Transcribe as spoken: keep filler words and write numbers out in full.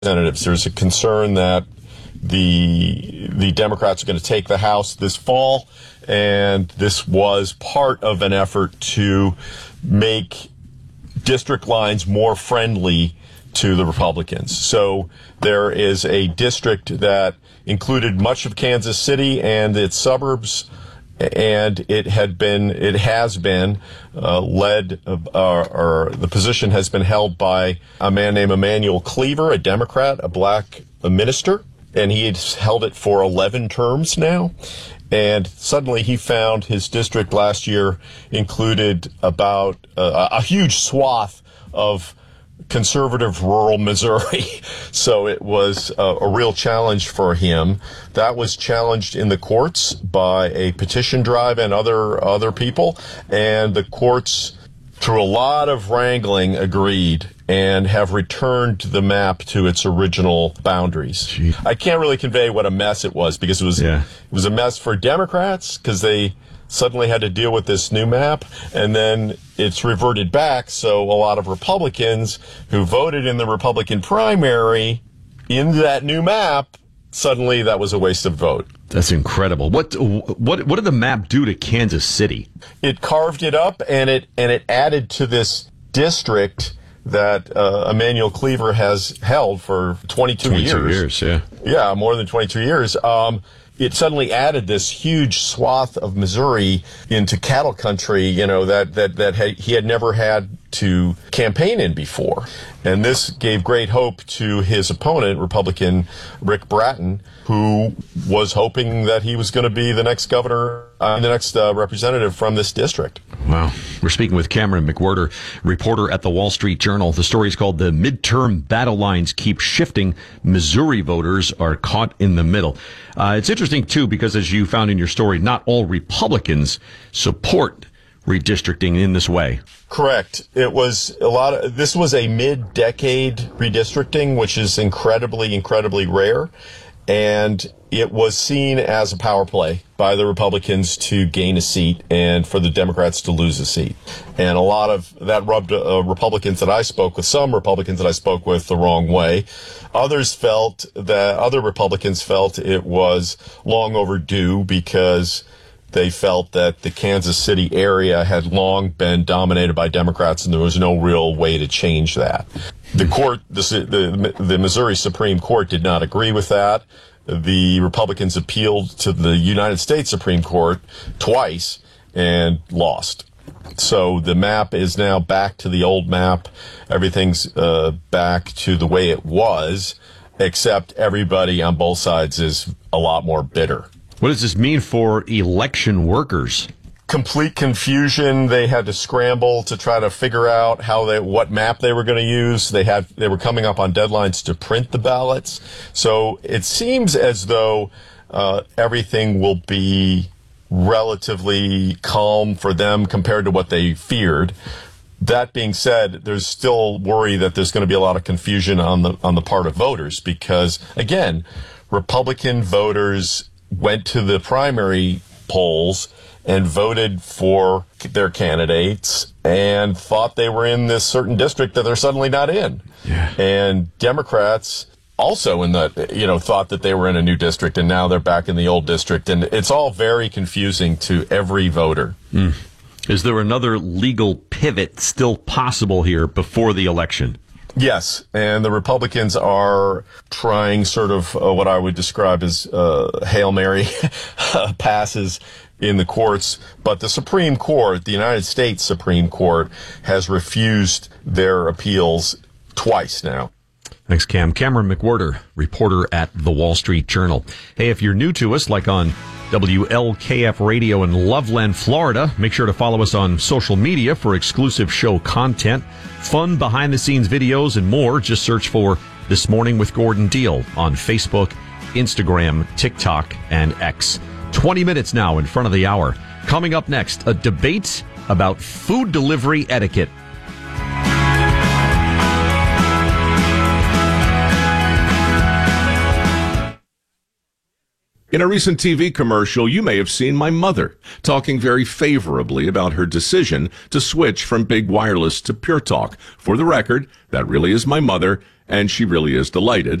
Representatives. There's a concern that the the Democrats are going to take the House this fall, and this was part of an effort to make district lines more friendly to the Republicans. So there is a district that included much of Kansas City and its suburbs, and it had been, it has been uh, led, uh, or the position has been held by a man named Emanuel Cleaver, a Democrat, a black minister, and he has held it for eleven terms now. And suddenly he found his district last year included about uh, a huge swath of conservative rural Missouri. So it was a, a real challenge for him. That was challenged in the courts by a petition drive and other other people. And the courts, through a lot of wrangling, agreed and have returned the map to its original boundaries. Gee. I can't really convey what a mess it was, because it was yeah. it was a mess for Democrats because they suddenly had to deal with this new map, and then it's reverted back. So a lot of Republicans who voted in the Republican primary in that new map, suddenly that was a waste of vote. That's incredible. What what what did the map do to Kansas City? It carved it up, and it and it added to this district that uh, Emanuel Cleaver has held for twenty-two, twenty-two years. years, yeah. Yeah, more than twenty-two years. Um, it suddenly added this huge swath of Missouri into cattle country, you know, that, that, that ha- he had never had to campaign in before. And this gave great hope to his opponent, Republican Rick Bratton, who was hoping that he was going to be the next governor, uh, the next uh, representative from this district. Wow. We're speaking with Cameron McWhirter, reporter at the Wall Street Journal. The story is called "The Midterm Battle Lines Keep Shifting. Missouri Voters Are Caught in the Middle." Uh, it's interesting, too, because as you found in your story, not all Republicans support redistricting in this way. Correct. It was a lot of, this was a mid-decade redistricting, which is incredibly, incredibly rare. And it was seen as a power play by the Republicans to gain a seat and for the Democrats to lose a seat. And a lot of that rubbed uh, Republicans that I spoke with, some Republicans that I spoke with, the wrong way. Others felt that, other Republicans felt it was long overdue because they felt that the Kansas City area had long been dominated by Democrats, and there was no real way to change that. The court, the, the, the Missouri Supreme Court did not agree with that. The Republicans appealed to the United States Supreme Court twice and lost. So the map is now back to the old map. Everything's uh, back to the way it was, except everybody on both sides is a lot more bitter. What does this mean for election workers? Complete confusion. They had to scramble to try to figure out how they, what map they were going to use. They had, they were coming up on deadlines to print the ballots. So it seems as though uh, everything will be relatively calm for them compared to what they feared. That being said, there's still worry that there's going to be a lot of confusion on the on the part of voters because, again, Republican voters went to the primary polls and voted for their candidates and thought they were in this certain district that they're suddenly not in. Yeah. And Democrats also in the, you know, thought that they were in a new district and now they're back in the old district. And it's all very confusing to every voter. Mm. Is there another legal pivot still possible here before the election? Yes, and the Republicans are trying sort of uh, what I would describe as uh, Hail Mary passes in the courts, but the Supreme Court, the United States Supreme Court, has refused their appeals twice now. Thanks, Cam. Cameron McWhirter, reporter at The Wall Street Journal. Hey, if you're new to us, like on W L K F Radio in Loveland, Florida, make sure to follow us on social media for exclusive show content, fun behind-the-scenes videos, and more. Just search for This Morning with Gordon Deal on Facebook, Instagram, TikTok, and X. twenty minutes now in front of the hour. Coming up next, a debate about food delivery etiquette. In a recent T V commercial, you may have seen my mother talking very favorably about her decision to switch from big wireless to Pure Talk. For the record, that really is my mother, and she really is delighted.